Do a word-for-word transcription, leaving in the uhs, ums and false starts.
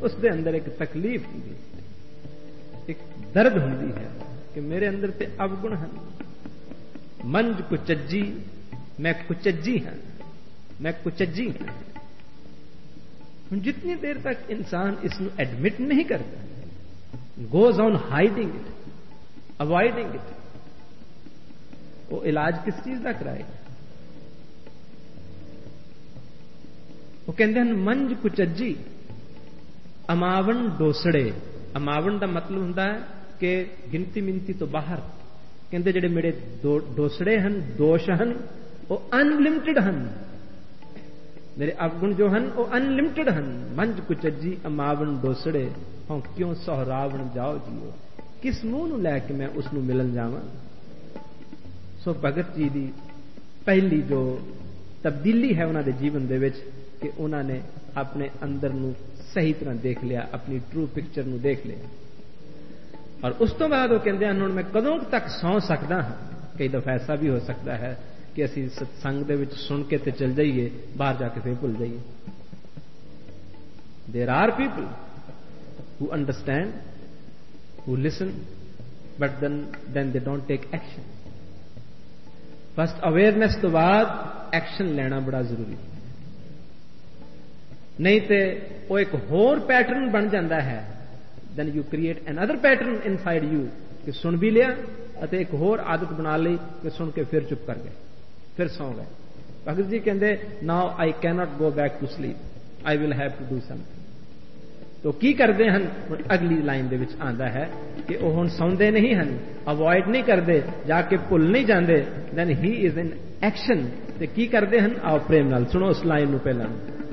उसके अंदर एक तकलीफ होंगी, एक दर्द होंगी है कि मेरे अंदर ते अवगुण हैं। मंज कुचज्जी, मैं कुचज्जी हाँ, मैं कुचज्जी हाँ। जितनी देर तक इंसान इसमें एडमिट नहीं करता, goes on hiding it, avoiding it, वो इलाज किस चीज का कराएगा? वो कहते हैं मंज कुचज्जी अमावन डोसड़े। अमावन का मतलब होता है कि गिनती मिनती तो बाहर। कहते जेडे मेरे दो डोसड़े हैं, दोष हैं, वो अनलिमिटेड हैं। मेरे अवगुण जो हैं वो अनलिमिटेड हैं। मंज कुचज्जी अमावन डोसड़े, हाँ क्यों सोहरावण जाओ जियो, किस मुंह नूं लैके मैं उसनूं मिलन जावां। सो भगत जी की पहली जो तब्दीली है उन्होंने जीवन दे विच कि उन्होंने अपने अंदर नूं सही तरह देख लिया, अपनी ट्रू पिक्चर नूं देख लिया। और उस तो बाद वो कहते हैं हुण मैं कदों तक सौ सकदा हाँ। कई दफा ऐसा भी हो सकता है कि असीं सत्संग दे विच सुन के ते चल जाइए, बाहर जाके फिर भुल जाइए। There are people who understand, who listen, but then then they don't take action. First awareness तो बाद एक्शन लेना बड़ा जरूरी है, नहीं तो वो एक होर पैटर्न बन जाता है। Then you create another pattern inside you कि सुन भी लिया अते एक होर आदत बना ली कि सुन के फिर चुप कर गए, फिर सौ गए। भगत जी कहते now I can not go back to sleep, I will have to do something. तो की करते हैं? अगली लाइन दे विच आंदा है कि वह हुण सौंदे नहीं हैं, अवॉइड नहीं करते, जाके भुल नहीं जाते। Then he is in action. ते की करते हैं? आओ प्रेम नाल सुनो उस लाइन नूं पहलां।